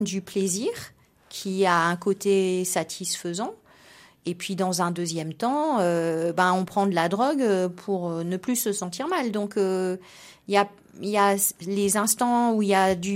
du plaisir qui a un côté satisfaisant. Et puis dans un deuxième temps, on prend de la drogue pour ne plus se sentir mal. Donc il y a les instants où il y a du